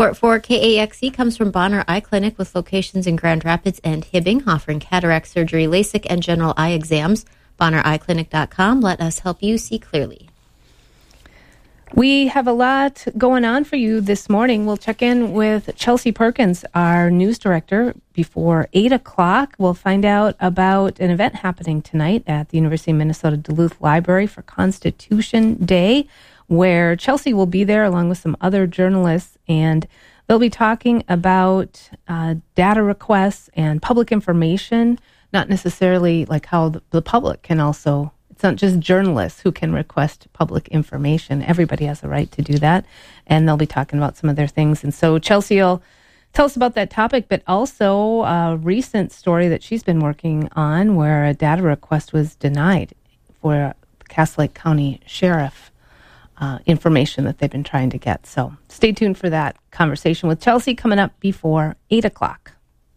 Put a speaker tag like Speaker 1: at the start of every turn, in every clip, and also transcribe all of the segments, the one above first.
Speaker 1: Support for KAXE comes from Bonner Eye Clinic with locations in Grand Rapids and Hibbing, offering cataract surgery, LASIK, and general eye exams. BonnerEyeClinic.com. Let us help you see clearly.
Speaker 2: We have a lot going on for you this morning. We'll check in with Chelsea Perkins, our news director, before 8 o'clock. We'll find out about an event happening tonight at the University of Minnesota Duluth Library for Constitution Day, where Chelsea will be there along with some other journalists, and they'll be talking about data requests and public information, not necessarily like how the public can also. It's not just journalists who can request public information. Everybody has a right to do that, and they'll be talking about some of their things. And so Chelsea will tell us about that topic, but also a recent story that she's been working on where a data request was denied for the Cass Lake County Sheriff information that they've been trying to get. So stay tuned for that conversation with Chelsea coming up before 8 o'clock.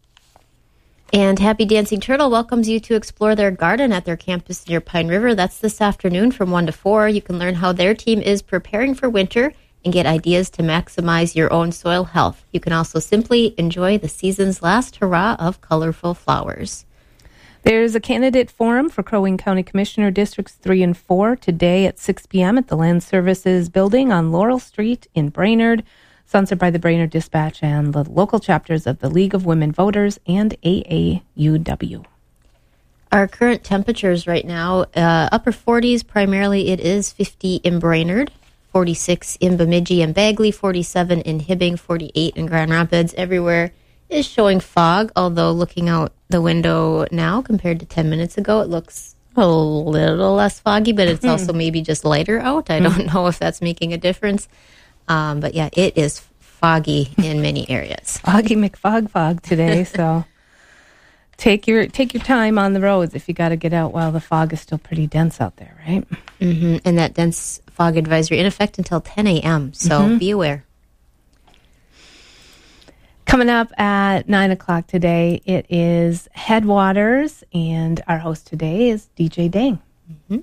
Speaker 1: And Happy Dancing Turtle welcomes you to explore their garden at their campus near Pine River. That's this afternoon from 1 to 4. You can learn how their team is preparing for winter and get ideas to maximize your own soil health. You can also simply enjoy the season's last hurrah of colorful flowers.
Speaker 2: There's a candidate forum for Crow Wing County Commissioner Districts 3 and 4 today at 6 p.m. at the Land Services Building on Laurel Street in Brainerd, sponsored by the Brainerd Dispatch and the local chapters of the League of Women Voters and AAUW.
Speaker 1: Our current temperatures right now, upper 40s, primarily it is 50 in Brainerd, 46 in Bemidji and Bagley, 47 in Hibbing, 48 in Grand Rapids. Everywhere is showing fog, although looking out the window now compared to 10 minutes ago, it looks a little less foggy, but it's also maybe just lighter out. I don't know if that's making a difference. But yeah, it is foggy in many areas.
Speaker 2: Foggy McFog today, so take your time on the roads if you got to get out while the fog is still pretty dense out there, right?
Speaker 1: Mm-hmm. And that dense fog advisory in effect until 10 a.m., so be aware.
Speaker 2: Coming up at 9 o'clock today, it is Headwaters, and our host today is DJ Dang.
Speaker 1: Mm-hmm.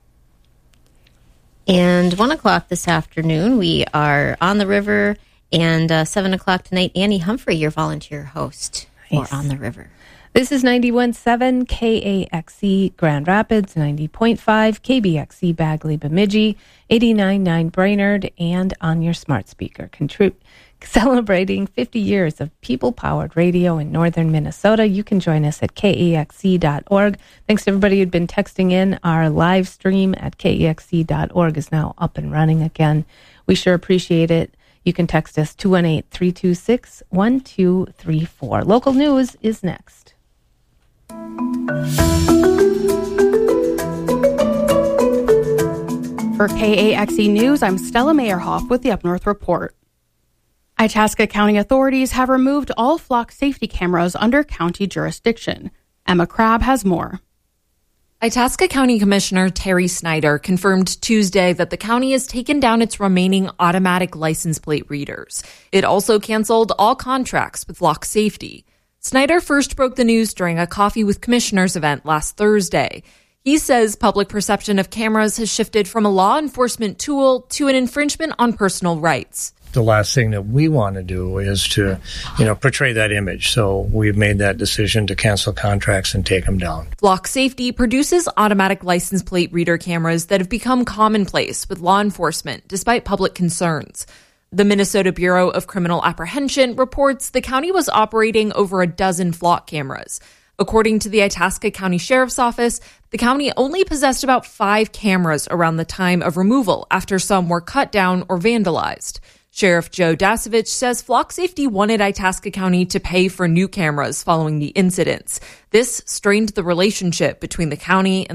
Speaker 1: And 1 o'clock this afternoon, we are on the river, and 7 o'clock tonight, Annie Humphrey, your volunteer host for On the River.
Speaker 2: This is 91.7 KAXE Grand Rapids, 90.5 KBXE Bagley Bemidji, 89.9 Brainerd, and on your smart speaker. Celebrating 50 years of people-powered radio in northern Minnesota. You can join us at KAXE.org. Thanks to everybody who'd been texting in. Our live stream at KAXE.org is now up and running again. We sure appreciate it. You can text us 218-326-1234. Local news is next.
Speaker 3: For KAXE News, I'm Stella Meyerhoff with the Up North Report. Itasca County authorities have removed all flock safety cameras under county jurisdiction. Emma Crabb has more.
Speaker 4: Itasca County Commissioner Terry Snyder confirmed Tuesday that the county has taken down its remaining automatic license plate readers. It also canceled all contracts with Flock Safety. Snyder first broke the news during a Coffee with Commissioners event last Thursday. He says public perception of cameras has shifted from a law enforcement tool to an infringement on personal rights.
Speaker 5: The last thing that we want to do is to, portray that image. So we've made that decision to cancel contracts and take them down.
Speaker 4: Flock Safety produces automatic license plate reader cameras that have become commonplace with law enforcement, despite public concerns. The Minnesota Bureau of Criminal Apprehension reports the county was operating over a dozen flock cameras. According to the Itasca County Sheriff's Office, the county only possessed about 5 cameras around the time of removal after some were cut down or vandalized. Sheriff Joe Dasovich says Flock Safety wanted Itasca County to pay for new cameras following the incidents. This strained the relationship between the county and